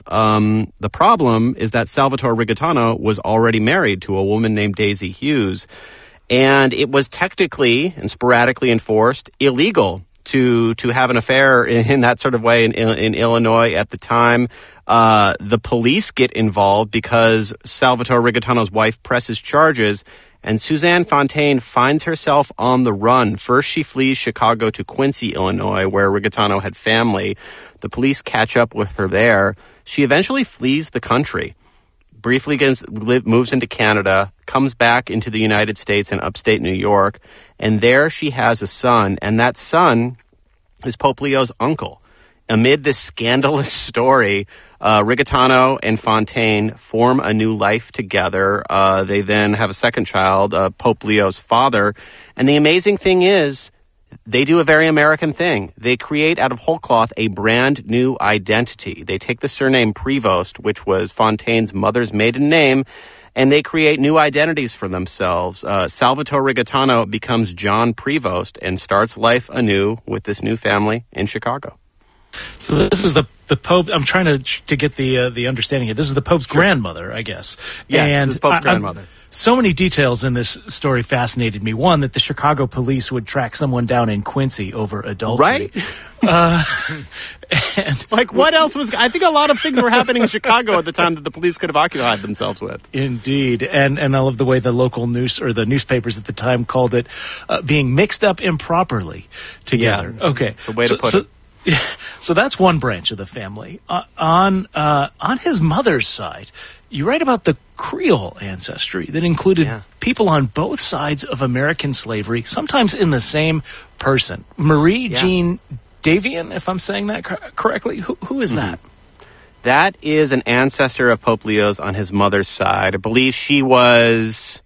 The problem is that Salvatore Rigatano was already married to a woman named Daisy Hughes, and it was technically and sporadically enforced illegal to have an affair in that sort of way in Illinois at the time. The police get involved because Salvatore Rigatano's wife presses charges, and Suzanne Fontaine finds herself on the run. First, she flees Chicago to Quincy, Illinois, where Rigatano had family. The police catch up with her there. She eventually flees the country, briefly moves into Canada, comes back into the United States in upstate New York, and there she has a son, and that son is Pope Leo's uncle. Amid this scandalous story, Rigatano and Fontaine form a new life together. They then have a second child, Pope Leo's father, and the amazing thing is, they do a very American thing. They create out of whole cloth a brand new identity. They take the surname Prevost, which was Fontaine's mother's maiden name, and they create new identities for themselves. Salvatore Rigatano becomes John Prevost and starts life anew with this new family in Chicago. So this is the Pope. I'm trying to get the understanding here. This is the Pope's grandmother, I guess. Yes, and this is Pope's grandmother. So many details in this story fascinated me. One, that the Chicago police would track someone down in Quincy over adultery. Right? And like, what else was... I think a lot of things were happening in Chicago at the time that the police could have occupied themselves with. Indeed. And I love the way the local news, or the newspapers at the time, called it being mixed up improperly together. Yeah. Okay. It's a way to put it. Yeah, so that's one branch of the family. On his mother's side, you write about the Creole ancestry that included people on both sides of American slavery, sometimes in the same person. Marie Jean Davian, if I'm saying that correctly, who is that? That is an ancestor of Pope Leo's on his mother's side. I believe she was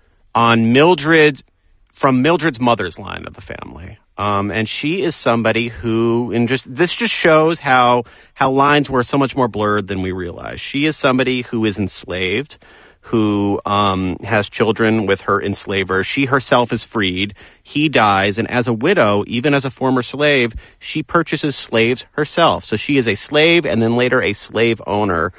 on Mildred's mother's line of the family. And she is somebody who, this just shows how lines were so much more blurred than we realize. She is somebody who is enslaved, who has children with her enslaver. She herself is freed. He dies, and as a widow, even as a former slave, she purchases slaves herself. So she is a slave and then later a slave owner.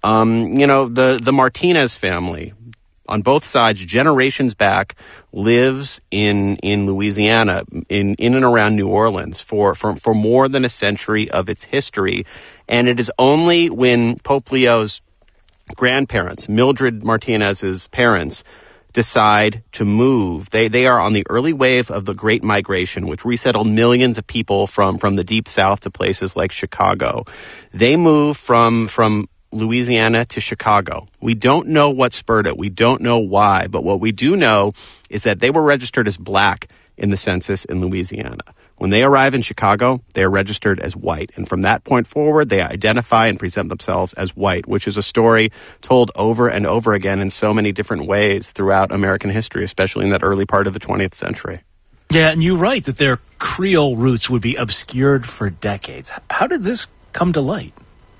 The Martinez family, on both sides, generations back, lives in Louisiana, in and around New Orleans for more than a century of its history. And it is only when Pope Leo's grandparents, Mildred Martinez's parents, decide to move. They are on the early wave of the Great Migration, which resettled millions of people from the Deep South to places like Chicago. They move from Louisiana to Chicago. We don't know what spurred it. We don't know why. But what we do know is that they were registered as black in the census in Louisiana. When they arrive in Chicago, they are registered as white. And from that point forward, they identify and present themselves as white, which is a story told over and over again in so many different ways throughout American history, especially in that early part of the 20th century. Yeah, and you write that their Creole roots would be obscured for decades. How did this come to light?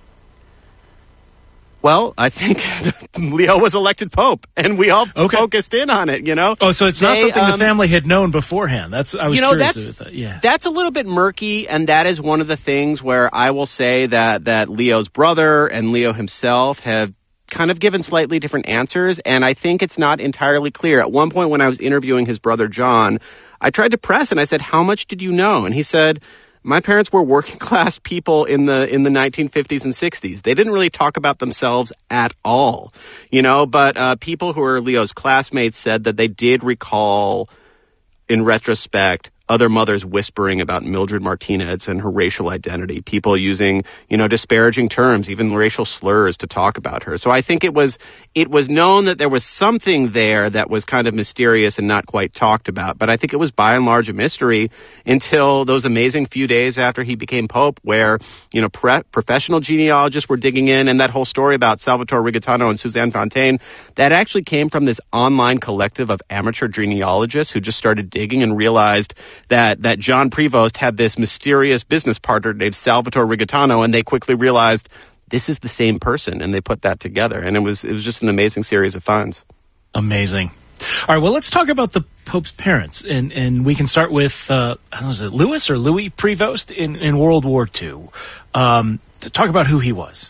Well, I think Leo was elected Pope, and we all focused in on it, Oh, so it's not something the family had known beforehand. I was curious about that. Yeah. That's a little bit murky, and that is one of the things where I will say that Leo's brother and Leo himself have kind of given slightly different answers, and I think it's not entirely clear. At one point when I was interviewing his brother John, I tried to press, and I said, "How much did you know?" And he said, "My parents were working class people in the 1950s and 60s. They didn't really talk about themselves at all, but people who are Leo's classmates said that they did recall, in retrospect, other mothers whispering about Mildred Martinez and her racial identity, people using, disparaging terms, even racial slurs to talk about her. So I think it was known that there was something there that was kind of mysterious and not quite talked about. But I think it was by and large a mystery until those amazing few days after he became Pope where, professional genealogists were digging in, and that whole story about Salvatore Rigatano and Suzanne Fontaine, that actually came from this online collective of amateur genealogists who just started digging and realized that John Prevost had this mysterious business partner named Salvatore Rigatano, and they quickly realized this is the same person, and they put that together. And it was just an amazing series of finds. Amazing. All right, well, let's talk about the Pope's parents, and we can start with, was it Louis Prevost in World War II? To talk about who he was.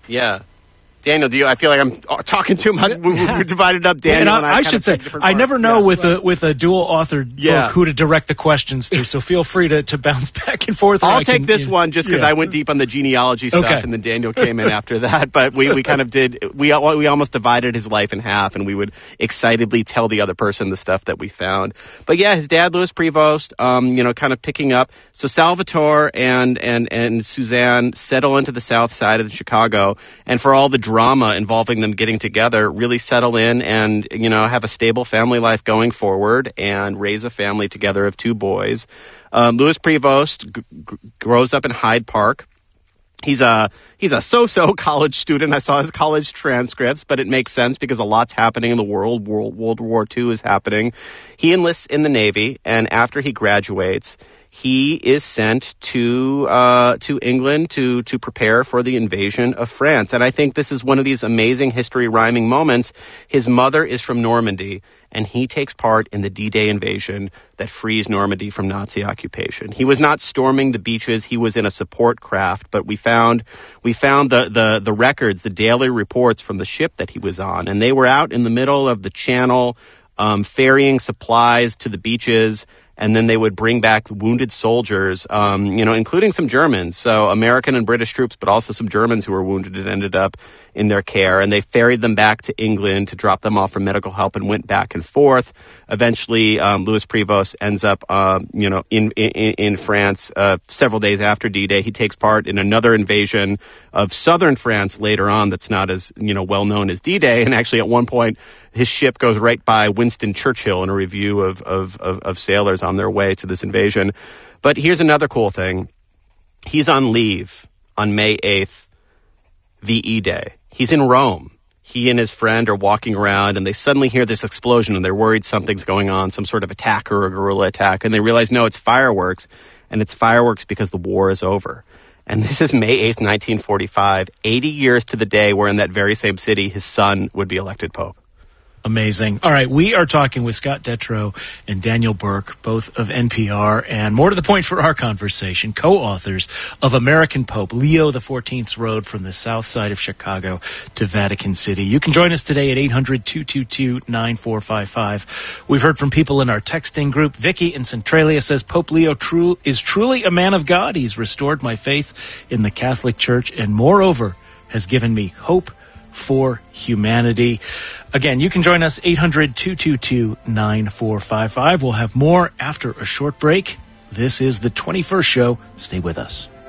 Yeah. Daniel, I feel like I'm talking too much. We divided up Daniel. And I should say, I never know with a dual authored book who to direct the questions to. So feel free to bounce back and forth. I'll take this one just because I went deep on the genealogy stuff, and then Daniel came in after that. But we kind of did. We almost divided his life in half, and we would excitedly tell the other person the stuff that we found. But yeah, his dad, Louis Prevost, kind of picking up. So Salvatore and Suzanne settle into the South Side of Chicago, and for all the drama involving them getting together, really settle in and, have a stable family life going forward and raise a family together of 2 boys. Louis Prevost grows up in Hyde Park. He's a so-so college student. I saw his college transcripts, but it makes sense because a lot's happening in the world. World War II is happening. He enlists in the Navy, and after he graduates, he is sent to England to prepare for the invasion of France. And I think this is one of these amazing history rhyming moments. His mother is from Normandy, and he takes part in the D-Day invasion that frees Normandy from Nazi occupation. He was not storming the beaches. He was in a support craft, but we found the records, the daily reports from the ship that he was on, and they were out in the middle of the channel, ferrying supplies to the beaches. And then they would bring back wounded soldiers, including some Germans. So American and British troops, but also some Germans who were wounded and ended up in their care. And they ferried them back to England to drop them off for medical help and went back and forth. Eventually, Louis Prevost ends up, in France several days after D-Day. He takes part in another invasion of southern France later on that's not as, well known as D-Day. And actually, at one point, his ship goes right by Winston Churchill in a review of sailors on their way to this invasion. But here's another cool thing. He's on leave on May 8th, VE Day. He's in Rome. He and his friend are walking around, and they suddenly hear this explosion, and they're worried something's going on, some sort of attack or a guerrilla attack. And they realize, no, it's fireworks, and it's fireworks because the war is over. And this is May 8th, 1945, 80 years to the day where in that very same city, his son would be elected pope. Amazing. All right, we are talking with Scott Detrow and Daniel Burke, both of NPR, and more to the point for our conversation, co-authors of American Pope, Leo XIV's Road from the South Side of Chicago to Vatican City. You can join us today at 800-222-9455. We've heard from people in our texting group. Vicky in Centralia says, Pope Leo is truly a man of God. He's restored my faith in the Catholic Church and moreover has given me hope for humanity. Again, you can join us 800-222-9455. We'll have more after a short break. This is the 21st show. Stay with us.